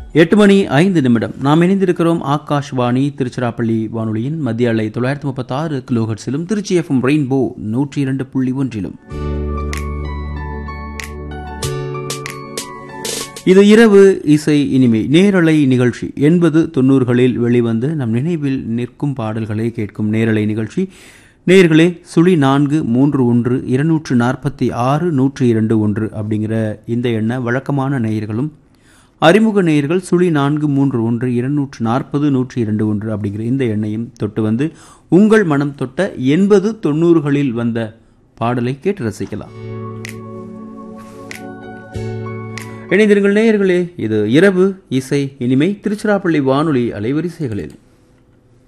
8:05 நாம் இணைந்திருக்கிறோம் ஆகாஷ்வாணி திருச்சிராப்பள்ளி வானொலியின் மத்திய அலை 936 கிலோஹெர்ட்ஸிலும் திருச்சி எஃப்எம் ரெயின்போ 102.1. இது இரவு இசை இனிமை நேரலை நிகழ்ச்சி. 80-90களில் வெளிவந்து நம் நினைவில் நிற்கும் பாடல்களை கேட்கும் நேரலை நிகழ்ச்சி. நேயர்களே 043246-102-1 அப்படிங்கிற இந்த எண்ணை வழக்கமான நேயர்களும் அறிமுக நேயர்கள் 043240-102-1 அப்படிங்கிற இந்த எண்ணையும் தொட்டு வந்து உங்கள் மனம் தொட்ட 80-90களில் வந்த பாடலை கேட்டு ரசிக்கலாம். இணைந்திருங்கள் நேயர்களே, இது இரவு இசை இனிமை திருச்சிராப்பள்ளி வானொலி அலைவரிசைகளில்.